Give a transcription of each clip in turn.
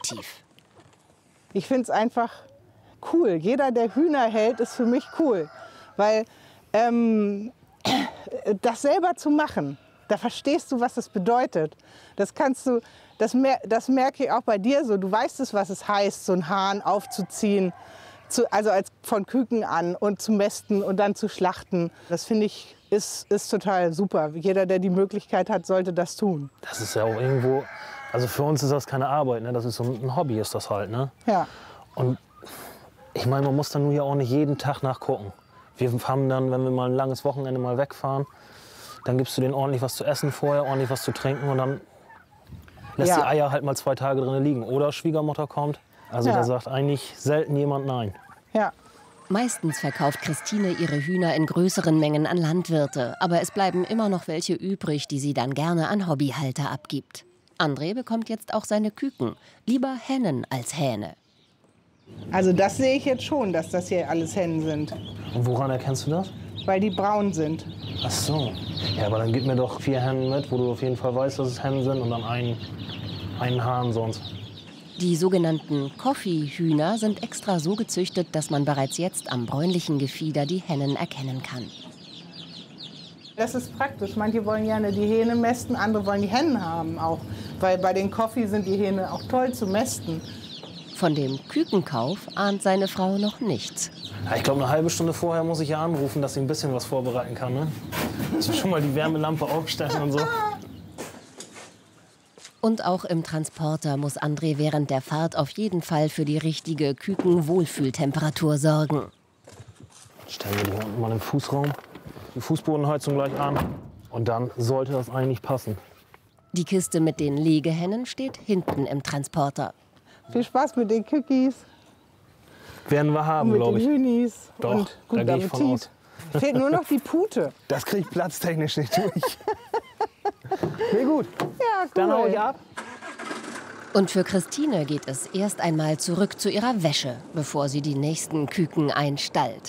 positiv. Ich finde es einfach cool. Jeder, der Hühner hält, ist für mich cool. Weil das selber zu machen, da verstehst du, was es bedeutet. Das merke ich auch bei dir so. Du weißt es, was es heißt, so einen Hahn aufzuziehen, also von Küken an und zu mästen und dann zu schlachten. Das finde ich ist total super. Jeder, der die Möglichkeit hat, sollte das tun. Das ist ja auch irgendwo, also für uns ist das keine Arbeit, ne? Das ist so ein Hobby, ist das halt, ne? Ja. Und ich meine, man muss dann nur ja auch nicht jeden Tag nachgucken. Wir haben dann, wenn wir mal ein langes Wochenende mal wegfahren, dann gibst du denen ordentlich was zu essen vorher, ordentlich was zu trinken und dann lässt die Eier halt mal 2 Tage drin liegen. Oder Schwiegermutter kommt. Also da sagt eigentlich selten jemand nein. Ja. Meistens verkauft Christine ihre Hühner in größeren Mengen an Landwirte. Aber es bleiben immer noch welche übrig, die sie dann gerne an Hobbyhalter abgibt. André bekommt jetzt auch seine Küken. Lieber Hennen als Hähne. Also das sehe ich jetzt schon, dass das hier alles Hennen sind. Und woran erkennst du das? Weil die braun sind. Ach so. Ja, aber dann gib mir doch 4 Hennen mit, wo du auf jeden Fall weißt, dass es Hennen sind und dann einen Hahn sonst. Die sogenannten Coffee-Hühner sind extra so gezüchtet, dass man bereits jetzt am bräunlichen Gefieder die Hennen erkennen kann. Das ist praktisch. Manche wollen gerne die Hähne mästen, andere wollen die Hennen haben auch. Weil bei den Coffee sind die Hähne auch toll zu mästen. Von dem Kükenkauf ahnt seine Frau noch nichts. Ja, ich glaube, eine halbe Stunde vorher muss ich ja anrufen, dass sie ein bisschen was vorbereiten kann. Ne? Also schon mal die Wärmelampe aufstellen und so. Und auch im Transporter muss André während der Fahrt auf jeden Fall für die richtige Küken-Wohlfühltemperatur sorgen. Stellen wir die hier unten mal im Fußraum, die Fußbodenheizung gleich an. Und dann sollte das eigentlich passen. Die Kiste mit den Legehennen steht hinten im Transporter. Viel Spaß mit den Cookies. Werden wir haben, glaube ich. Mit den Hühnis. Doch, und da guten gehe ich von aus. Appetit. Fehlt nur noch die Pute. Das kriegt platztechnisch nicht durch. Nee, gut. Ja, cool. Dann hau ich ab. Und für Christine geht es erst einmal zurück zu ihrer Wäsche, bevor sie die nächsten Küken einstallt.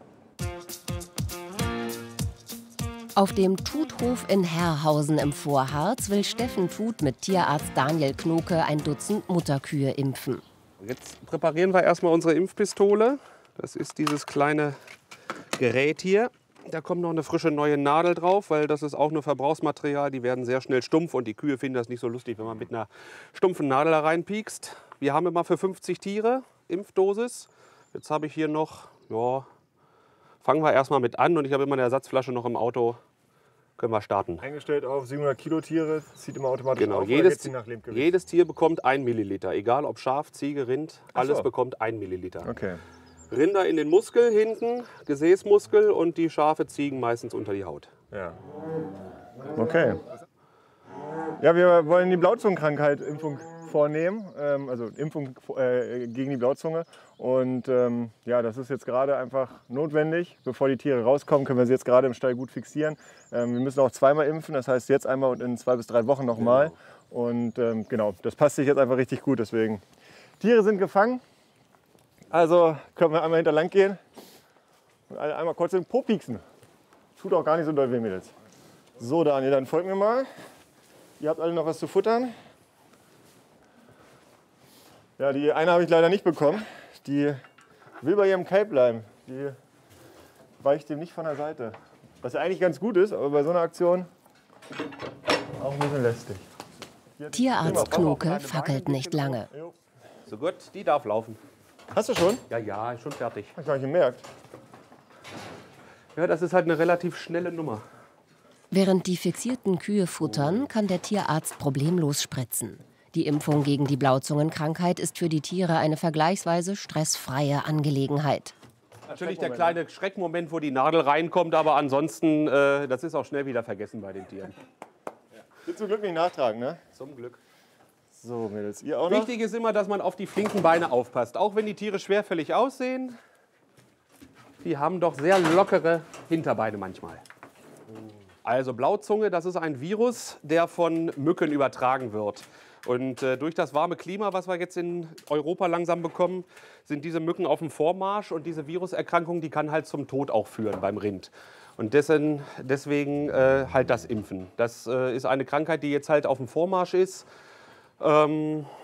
Auf dem Tuthof in Herrhausen im Vorharz will Steffen Tut mit Tierarzt Daniel Knoke ein Dutzend Mutterkühe impfen. Jetzt präparieren wir erstmal unsere Impfpistole. Das ist dieses kleine Gerät hier. Da kommt noch eine frische neue Nadel drauf, weil das ist auch nur Verbrauchsmaterial. Die werden sehr schnell stumpf und die Kühe finden das nicht so lustig, wenn man mit einer stumpfen Nadel da reinpiekst. Wir haben immer für 50 Tiere Impfdosis. Jetzt habe ich hier noch, ja, fangen wir erstmal mit an und ich habe immer eine Ersatzflasche noch im Auto. Können wir starten. Eingestellt auf 700 Kilo Tiere, zieht immer automatisch genau. auf, Jedes Tier bekommt 1 Milliliter, egal ob Schaf, Ziege, Rind, alles bekommt 1 Milliliter. Okay. Rinder in den Muskel hinten, Gesäßmuskel und die Schafe, Ziegen meistens unter die Haut. Ja. Okay. Ja, wir wollen die Blauzungenkrankheit-Impfung vornehmen, also Impfung gegen die Blauzunge. Und ja, das ist jetzt gerade einfach notwendig. Bevor die Tiere rauskommen, können wir sie jetzt gerade im Stall gut fixieren. Wir müssen auch zweimal impfen, das heißt jetzt einmal und in 2 bis 3 Wochen nochmal. Genau. Und genau, das passt sich jetzt einfach richtig gut. Deswegen, Tiere sind gefangen. Also können wir einmal hinterlang gehen und einmal kurz den Po pieksen. Tut auch gar nicht so doll weh, Mädels. So, Daniel, dann folgt mir mal. Ihr habt alle noch was zu futtern. Ja, die eine habe ich leider nicht bekommen. Die will bei ihrem Kalb bleiben. Die weicht dem nicht von der Seite. Was ja eigentlich ganz gut ist, aber bei so einer Aktion auch ein bisschen lästig. Tierarzt Knoke fackelt nicht lange. So gut, die darf laufen. Hast du schon? Ja, ja, ist schon fertig. Hab ich gar nicht gemerkt. Ja, das ist halt eine relativ schnelle Nummer. Während die fixierten Kühe futtern, kann der Tierarzt problemlos spritzen. Die Impfung gegen die Blauzungenkrankheit ist für die Tiere eine vergleichsweise stressfreie Angelegenheit. Natürlich der kleine Schreckmoment, wo die Nadel reinkommt, aber ansonsten, das ist auch schnell wieder vergessen bei den Tieren. Will zum Glück nicht nachtragen, ne? Zum Glück. So, Mädels, ihr auch noch? Wichtig ist immer, dass man auf die flinken Beine aufpasst. Auch wenn die Tiere schwerfällig aussehen, die haben doch sehr lockere Hinterbeine manchmal. Also Blauzunge, das ist ein Virus, der von Mücken übertragen wird. Und durch das warme Klima, was wir jetzt in Europa langsam bekommen, sind diese Mücken auf dem Vormarsch. Und diese Viruserkrankung, die kann halt zum Tod auch führen beim Rind. Und deswegen halt das Impfen. Das ist eine Krankheit, die jetzt halt auf dem Vormarsch ist.